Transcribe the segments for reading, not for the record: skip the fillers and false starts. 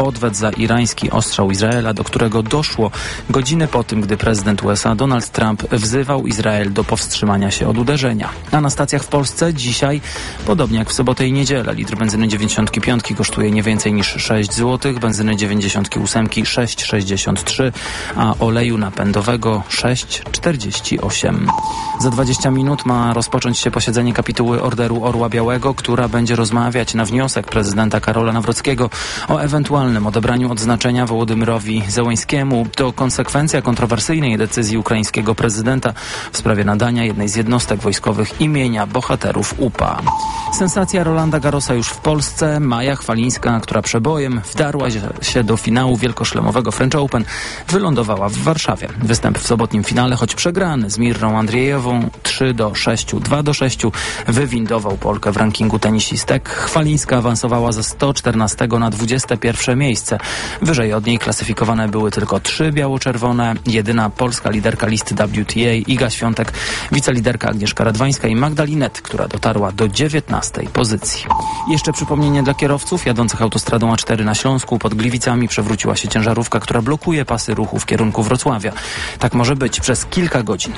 odwet za irański ostrzał Izraela, do którego doszło godziny po tym, gdy prezydent USA Donald Trump wzywał Izrael do powstrzymania się od uderzenia. A na stacjach w Polsce dzisiaj, podobnie jak w sobotę i niedzielę, litr benzyny 95 kosztuje nie więcej niż 6 zł, benzyny 98 6,63, a oleju napędowego 6,48. Za 20 minut ma rozpocząć się posiedzenie kapituły Orderu Orła Białego, która będzie rozmawiać na wniosek prezydenta Karola Nawrockiego o ewentualnym odebraniu odznaczenia Wołodymyrowi Zełenskiemu. To konsekwencja kontrowersyjnej decyzji ukraińskiego prezydenta w sprawie nadania jednej z jednostek wojskowych imienia bohaterów UPA. Sensacja Rolanda Garrosa już w Polsce. Maja Chwalińska, która przebojem wdarła się do finału wielkoszlemowego French Open, wylądowała w Warszawie. Występ w sobotnim finale, choć przegrany z Mirrą Andrzejewą 3-6, 2-6, wywindował Polkę w rankingu tenisistek. Chwalińska awansowała ze 114 na 21 miejsce. Wyżej od niej klasyfikowane były tylko 3 biało-czerwone. Jedyna polska liderka listy WTA Iga Świątek, wiceliderka Agnieszka Radwańska i Magdalinet, która dotarła do 19 pozycji. Jeszcze przypomnienie dla kierowców jadących autostradą A4 na Śląsku. Pod Gliwicami przewróciła się ciężarówka, która blokuje pasy ruchu w kierunku Wrocławia. Tak może być przez kilka godzin.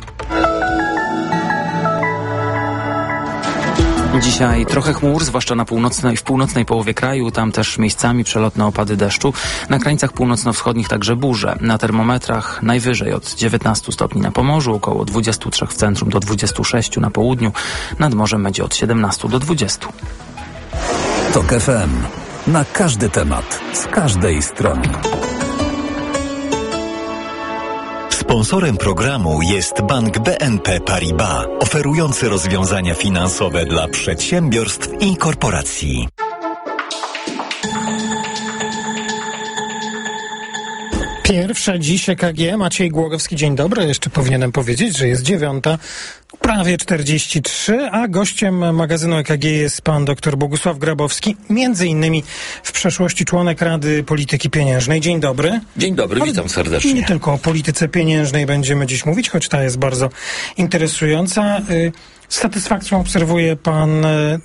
Dzisiaj trochę chmur, zwłaszcza w północnej połowie kraju. Tam też miejscami przelotne opady deszczu. Na krańcach północno-wschodnich także burze. Na termometrach najwyżej od 19 stopni na Pomorzu, około 23 w centrum do 26 na południu. Nad morzem będzie od 17 do 20. TOK FM. Na każdy temat, z każdej strony. Sponsorem programu jest Bank BNP Paribas, oferujący rozwiązania finansowe dla przedsiębiorstw i korporacji. Pierwsza dziś EKG. Maciej Głogowski, dzień dobry. Jeszcze powinienem powiedzieć, że jest 9:00, prawie 43, a gościem magazynu EKG jest pan dr Bogusław Grabowski, między innymi w przeszłości członek Rady Polityki Pieniężnej. Dzień dobry. Dzień dobry, witam serdecznie. Nie tylko o polityce pieniężnej będziemy dziś mówić, choć ta jest bardzo interesująca. Z satysfakcją obserwuje pan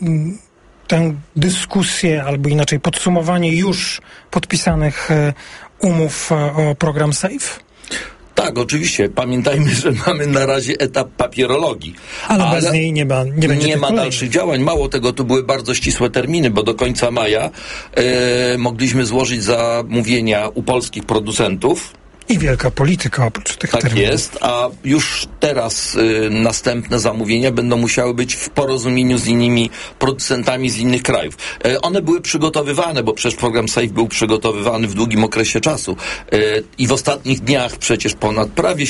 tę dyskusję, albo inaczej podsumowanie już podpisanych umów o program SAFE? Tak, oczywiście. Pamiętajmy, że mamy na razie etap papierologii. Ale bez niej nie będzie nie ma dalszych działań. Mało tego, to były bardzo ścisłe terminy, bo do końca maja mogliśmy złożyć zamówienia u polskich producentów. I wielka polityka oprócz tych terminów. Tak jest, a już teraz następne zamówienia będą musiały być w porozumieniu z innymi producentami z innych krajów. One były przygotowywane, bo przecież program SAFE był przygotowywany w długim okresie czasu i w ostatnich dniach przecież ponad prawie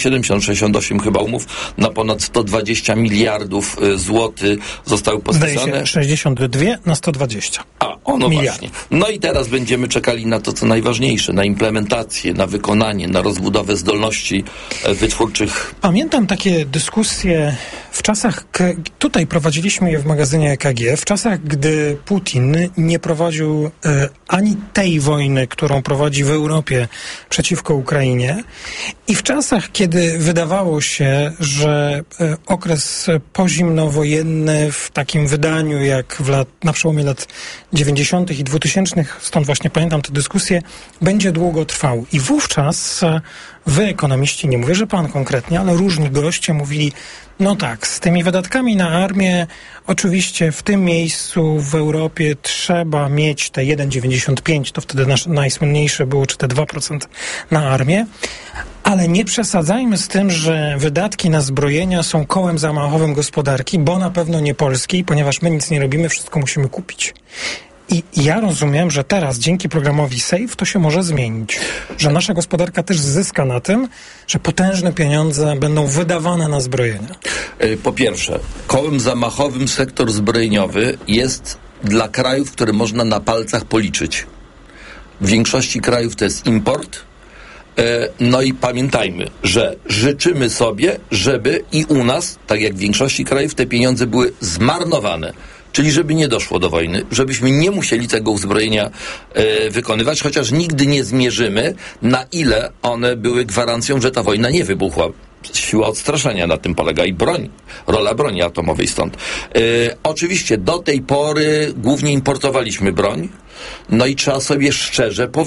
68 chyba umów na ponad 120 miliardów złotych zostały podpisane. Zdaje się 62 na 120. No właśnie. No i teraz będziemy czekali na to, co najważniejsze, na implementację, na wykonanie, na rozbudowę zdolności wytwórczych. Pamiętam takie dyskusje w czasach, tutaj prowadziliśmy je w magazynie EKG, w czasach, gdy Putin nie prowadził ani tej wojny, którą prowadzi w Europie przeciwko Ukrainie, i w czasach, kiedy wydawało się, że okres pozimnowojenny w takim wydaniu jak na przełomie lat 90. i 2000, stąd właśnie pamiętam tę dyskusję, będzie długo trwał. I wówczas wy, ekonomiści, nie mówię, że pan konkretnie, ale różni goście mówili, no tak, z tymi wydatkami na armię oczywiście w tym miejscu w Europie trzeba mieć te 1,95, to wtedy najsłynniejsze było, czy te 2% na armię, ale nie przesadzajmy z tym, że wydatki na zbrojenia są kołem zamachowym gospodarki, bo na pewno nie polskiej, ponieważ my nic nie robimy, wszystko musimy kupić. I ja rozumiem, że teraz dzięki programowi SAFE to się może zmienić. Że nasza gospodarka też zyska na tym, że potężne pieniądze będą wydawane na zbrojenia. Po pierwsze, kołem zamachowym sektor zbrojeniowy jest dla krajów, które można na palcach policzyć. W większości krajów to jest import. No i pamiętajmy, że życzymy sobie, żeby i u nas, tak jak w większości krajów, te pieniądze były zmarnowane. Czyli żeby nie doszło do wojny, żebyśmy nie musieli tego uzbrojenia wykonywać, chociaż nigdy nie zmierzymy, na ile one były gwarancją, że ta wojna nie wybuchła. Siła odstraszenia na tym polega i rola broni atomowej stąd. Oczywiście do tej pory głównie importowaliśmy broń. No i trzeba sobie szczerze powiedzieć,